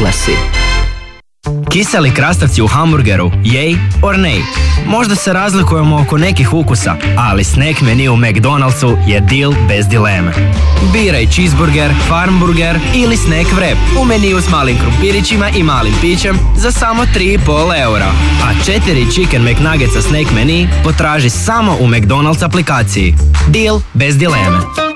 si. Kiseli krastavci u hamburgeru, yay or nay? Možda se razlikujemo oko nekih ukusa, ali snack menu u McDonald'su je deal bez dileme. Biraj cheeseburger, farmburger ili snack wrap u meniju s malim krumpirićima i malim pićem za samo 3,5 eura. A 4 Chicken McNuggetsa snack menu potraži samo u McDonald's aplikaciji. Deal bez dileme.